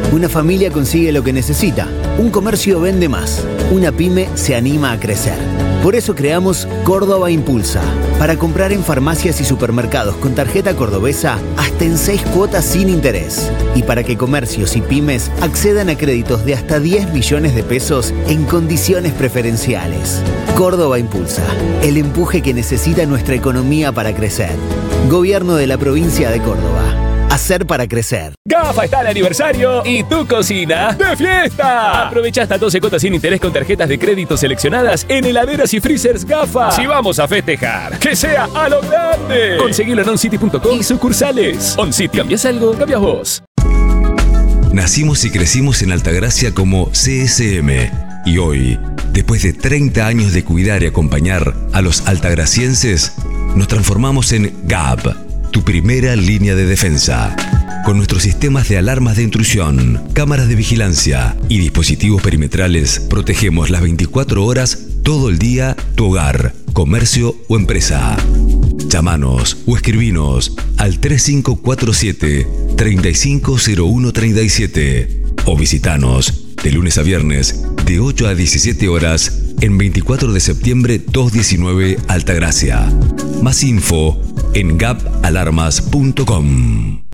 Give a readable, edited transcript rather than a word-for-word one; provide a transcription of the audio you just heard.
Una familia consigue lo que necesita. Un comercio vende más. Una pyme se anima a crecer. Por eso creamos Córdoba Impulsa, para comprar en farmacias y supermercados con tarjeta cordobesa hasta en 6 cuotas sin interés. Y para que comercios y pymes accedan a créditos de hasta 10 millones de pesos en condiciones preferenciales. Córdoba Impulsa, el empuje que necesita nuestra economía para crecer. Gobierno de la provincia de Córdoba. Hacer para crecer. GAFA está de aniversario y tu cocina de fiesta. Aprovecha hasta 12 cuotas sin interés con tarjetas de crédito seleccionadas en heladeras y freezers GAFA. Si vamos a festejar, que sea a lo grande. Conseguilo en oncity.com y sucursales. OnCity, ¿cambias algo? Cambias vos. Nacimos y crecimos en Altagracia como CSM. Y hoy, después de 30 años de cuidar y acompañar a los altagracienses, nos transformamos en GAP, tu primera línea de defensa. Con nuestros sistemas de alarmas de intrusión, cámaras de vigilancia y dispositivos perimetrales, protegemos las 24 horas, todo el día, tu hogar, comercio o empresa. Llámanos o escribinos al 3547-350137 o visitanos de lunes a viernes de 8 a 17 horas en 24 de septiembre 219 Altagracia. Más info en gapalarmas.com.